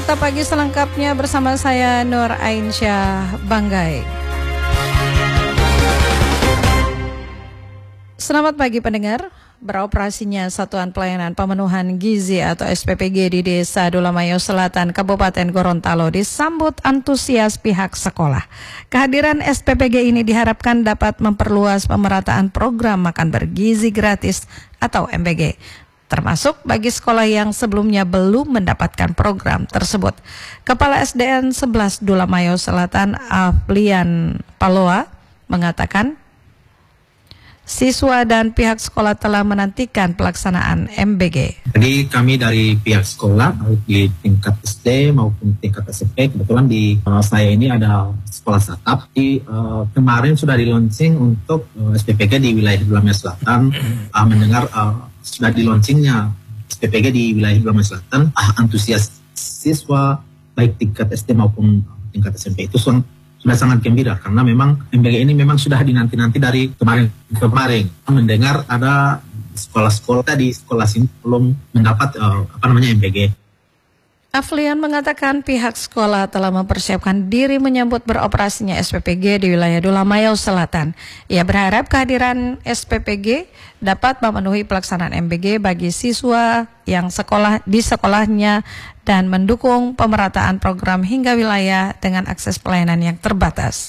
Warta Pagi selengkapnya bersama saya Nur Ainsyah Banggai. Selamat pagi pendengar. Beroperasinya Satuan Pelayanan Pemenuhan Gizi atau SPPG di Desa Dulamayo Selatan, Kabupaten Gorontalo disambut antusias pihak sekolah. Kehadiran SPPG ini diharapkan dapat memperluas pemerataan program makan bergizi gratis atau MBG, termasuk bagi sekolah yang sebelumnya belum mendapatkan program tersebut. Kepala SDN 11 Dulamayo Selatan, Aflian Paloa, mengatakan siswa dan pihak sekolah telah menantikan pelaksanaan MBG. Jadi kami dari pihak sekolah, baik di tingkat SD maupun tingkat SMP, kebetulan di saya ini ada sekolah startup. Kemarin sudah di-launching untuk SPPG di wilayah Dulamayo Selatan. Mendengar sudah di-launchingnya SPPG di wilayah Dulamayo Selatan, antusias siswa baik tingkat SD maupun tingkat SMP itu sudah sangat gembira karena memang MBG ini memang sudah dinanti-nanti dari kemarin. Mendengar ada sekolah-sekolah di sekolah sini belum mendapat MBG. Aflian mengatakan pihak sekolah telah mempersiapkan diri menyambut beroperasinya SPPG di wilayah Dulamayo Selatan. Ia berharap kehadiran SPPG dapat memenuhi pelaksanaan MBG bagi siswa yang di sekolahnya dan mendukung pemerataan program hingga wilayah dengan akses pelayanan yang terbatas.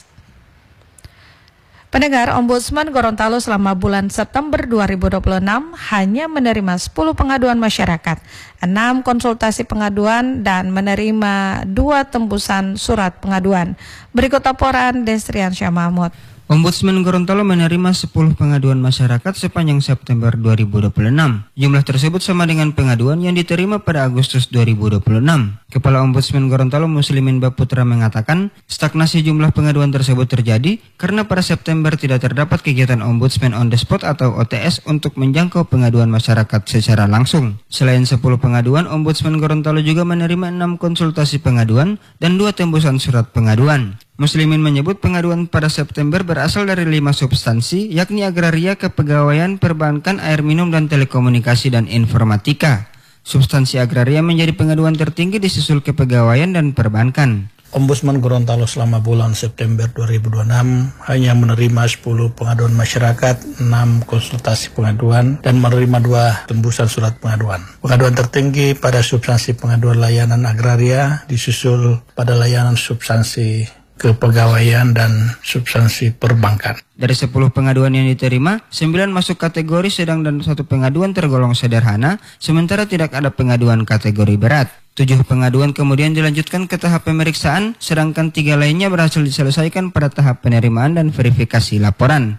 Pendengar, Ombudsman Gorontalo selama bulan September 2026 hanya menerima 10 pengaduan masyarakat, 6 konsultasi pengaduan, dan menerima 2 tembusan surat pengaduan. Berikut laporan Desrian Syah Mahmud. Ombudsman Gorontalo menerima 10 pengaduan masyarakat sepanjang September 2026. Jumlah tersebut sama dengan pengaduan yang diterima pada Agustus 2026. Kepala Ombudsman Gorontalo Muslimin Baputra mengatakan, stagnasi jumlah pengaduan tersebut terjadi karena pada September tidak terdapat kegiatan Ombudsman on the spot atau OTS untuk menjangkau pengaduan masyarakat secara langsung. Selain 10 pengaduan, Ombudsman Gorontalo juga menerima 6 konsultasi pengaduan dan 2 tembusan surat pengaduan. Muslimin menyebut pengaduan pada September berasal dari 5 substansi, yakni agraria, kepegawaian, perbankan, air minum, dan telekomunikasi dan informatika. Substansi agraria menjadi pengaduan tertinggi disusul kepegawaian dan perbankan. Ombudsman Gorontalo selama bulan September 2026 hanya menerima 10 pengaduan masyarakat, 6 konsultasi pengaduan, dan menerima 2 tembusan surat pengaduan. Pengaduan tertinggi pada substansi pengaduan layanan agraria, disusul pada layanan substansi kepegawaian dan substansi perbankan. Dari 10 pengaduan yang diterima, 9 masuk kategori sedang dan 1 pengaduan tergolong sederhana, sementara tidak ada pengaduan kategori berat. 7 pengaduan kemudian dilanjutkan ke tahap pemeriksaan, sedangkan 3 lainnya berhasil diselesaikan pada tahap penerimaan dan verifikasi laporan.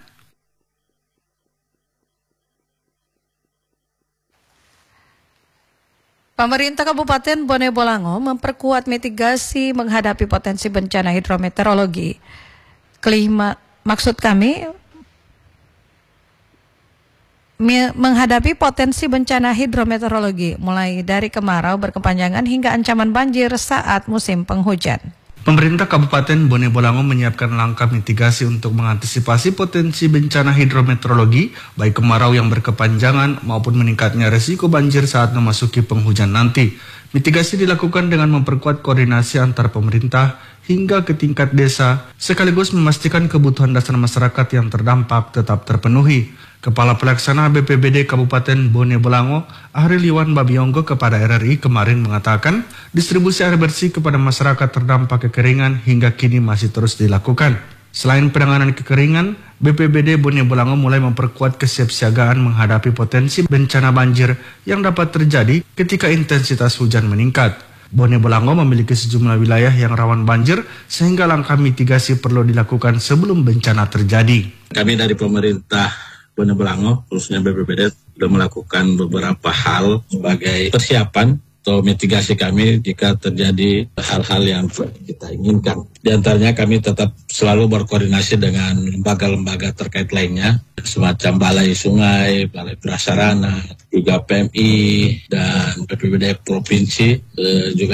Pemerintah Kabupaten Bone Bolango memperkuat mitigasi menghadapi potensi bencana hidrometeorologi. Menghadapi potensi bencana hidrometeorologi, mulai dari kemarau berkepanjangan hingga ancaman banjir saat musim penghujan. Pemerintah Kabupaten Bone Bolango menyiapkan langkah mitigasi untuk mengantisipasi potensi bencana hidrometeorologi, baik kemarau yang berkepanjangan maupun meningkatnya resiko banjir saat memasuki penghujan nanti. Mitigasi dilakukan dengan memperkuat koordinasi antar pemerintah hingga ke tingkat desa, sekaligus memastikan kebutuhan dasar masyarakat yang terdampak tetap terpenuhi. Kepala Pelaksana BPBD Kabupaten Bone Bolango, Ahril Iwan Babiyonggo kepada RRI kemarin mengatakan, distribusi air bersih kepada masyarakat terdampak kekeringan hingga kini masih terus dilakukan. Selain penanganan kekeringan, BPBD Bone Bolango mulai memperkuat kesiapsiagaan menghadapi potensi bencana banjir yang dapat terjadi ketika intensitas hujan meningkat. Bone Bolango memiliki sejumlah wilayah yang rawan banjir sehingga langkah mitigasi perlu dilakukan sebelum bencana terjadi. Kami dari pemerintah Bone Bolango, khususnya BPBD, sudah melakukan beberapa hal sebagai persiapan atau mitigasi kami jika terjadi hal-hal yang kita inginkan. Di antaranya kami tetap selalu berkoordinasi dengan lembaga-lembaga terkait lainnya, semacam Balai Sungai, Balai Prasarana, juga PMI, dan BPBD Provinsi, juga